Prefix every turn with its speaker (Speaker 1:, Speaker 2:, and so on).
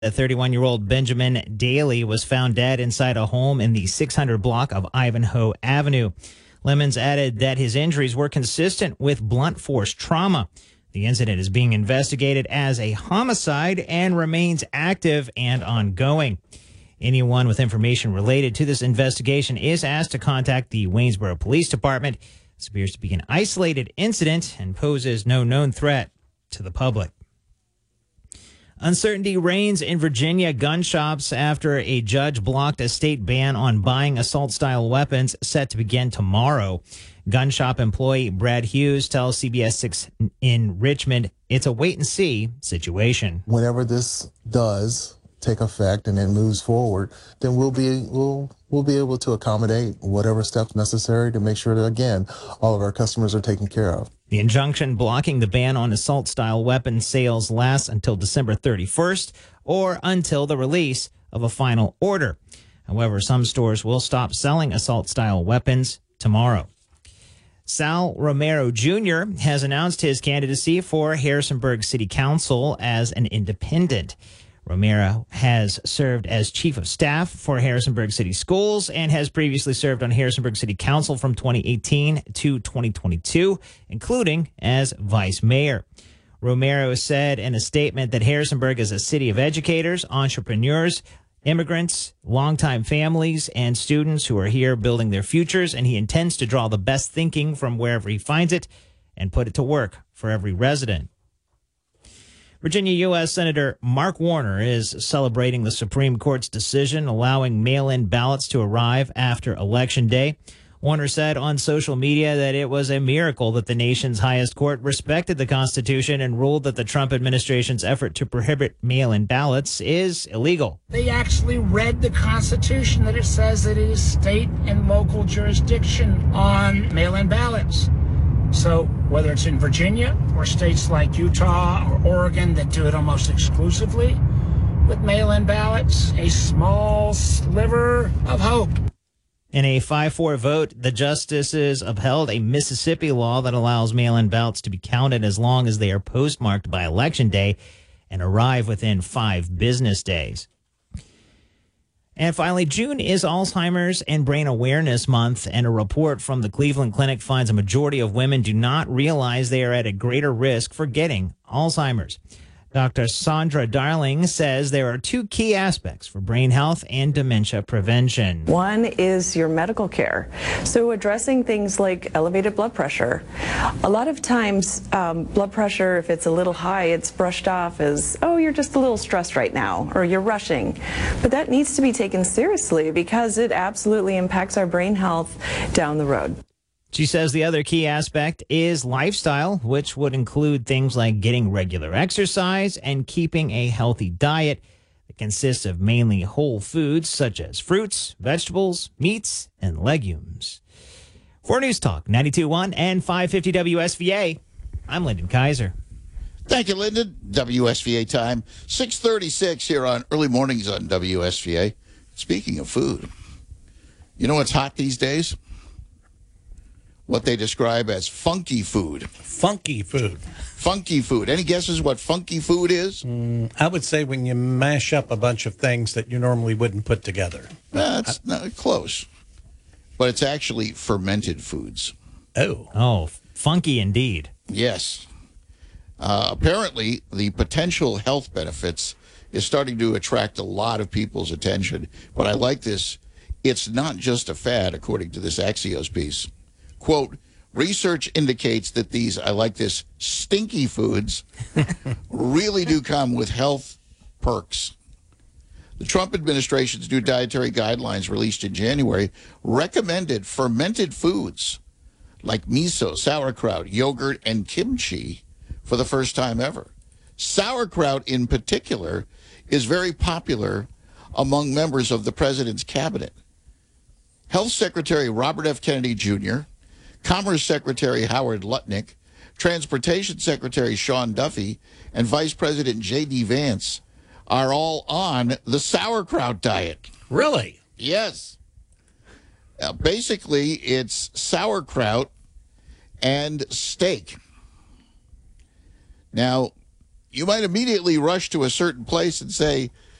Speaker 1: The 31-year-old Benjamin Daly was found dead inside a home in the 600 block of Ivanhoe Avenue. Lemons added that his injuries were consistent with blunt force trauma. The incident is being investigated as a homicide and remains active and ongoing. Anyone with information related to this investigation is asked to contact the Waynesboro Police Department. This appears to be an isolated incident and poses no known threat to the public. Uncertainty reigns in Virginia gun shops after a judge blocked a state ban on buying assault-style weapons set to begin tomorrow. Gun shop employee Brad Hughes tells CBS 6 in Richmond it's a wait-and-see situation.
Speaker 2: Whenever this does take effect and it moves forward, then we'll be able to accommodate whatever steps necessary to make sure that, again, all of our customers are taken care of.
Speaker 1: The injunction blocking the ban on assault-style weapon sales lasts until December 31st or until the release of a final order. However, some stores will stop selling assault-style weapons tomorrow. Sal Romero Jr. has announced his candidacy for Harrisonburg City Council as an independent. Romero has served as chief of staff for Harrisonburg City Schools and has previously served on Harrisonburg City Council from 2018 to 2022, including as vice mayor. Romero said in a statement that Harrisonburg is a city of educators, entrepreneurs, immigrants, longtime families, and students who are here building their futures, and he intends to draw the best thinking from wherever he finds it and put it to work for every resident. Virginia U.S. Senator Mark Warner is celebrating the Supreme Court's decision allowing mail-in ballots to arrive after Election Day. Warner said on social media that it was a miracle that the nation's highest court respected the Constitution and ruled that the Trump administration's effort to prohibit mail-in ballots is illegal.
Speaker 3: They actually read the Constitution, that it says that it is state and local jurisdiction on mail-in ballots. So whether it's in Virginia or states like Utah or Oregon that do it almost exclusively with mail-in ballots, a small sliver of hope.
Speaker 1: In a 5-4 vote, the justices upheld a Mississippi law that allows mail-in ballots to be counted as long as they are postmarked by Election Day and arrive within 5 business days. And finally, June is Alzheimer's and Brain Awareness Month, and a report from the Cleveland Clinic finds a majority of women do not realize they are at a greater risk for getting Alzheimer's. Dr. Sandra Darling says there are 2 key aspects for brain health and dementia prevention.
Speaker 4: One is your medical care. So addressing things like elevated blood pressure. A lot of times blood pressure, if it's a little high, it's brushed off as, oh, you're just a little stressed right now, or you're rushing. But that needs to be taken seriously because it absolutely impacts our brain health down the road.
Speaker 1: She says the other key aspect is lifestyle, which would include things like getting regular exercise and keeping a healthy diet that consists of mainly whole foods such as fruits, vegetables, meats, and legumes. For News Talk 92.1 and 550 WSVA, I'm Lyndon Kaiser.
Speaker 5: Thank you, Lyndon. WSVA time, 6:36 here on Early Mornings on WSVA. Speaking of food, you know what's hot these days? What they describe as funky food.
Speaker 6: Funky food.
Speaker 5: Funky food. Any guesses what funky food is?
Speaker 6: I would say when you mash up a bunch of things that you normally wouldn't put together.
Speaker 5: That's not close. But it's actually fermented foods.
Speaker 1: Oh, funky indeed.
Speaker 5: Yes. Apparently, the potential health benefits is starting to attract a lot of people's attention. But I like this. It's not just a fad, according to this Axios piece. Quote, research indicates that these, I like this, stinky foods really do come with health perks. The Trump administration's new dietary guidelines released in January recommended fermented foods like miso, sauerkraut, yogurt, and kimchi for the first time ever. Sauerkraut in particular is very popular among members of the president's cabinet. Health Secretary Robert F. Kennedy Jr., Commerce Secretary Howard Lutnick, Transportation Secretary Sean Duffy, and Vice President J.D. Vance are all on the sauerkraut diet.
Speaker 6: Really?
Speaker 5: Yes. Basically, it's sauerkraut and steak. Now, you might immediately rush to a certain place and say,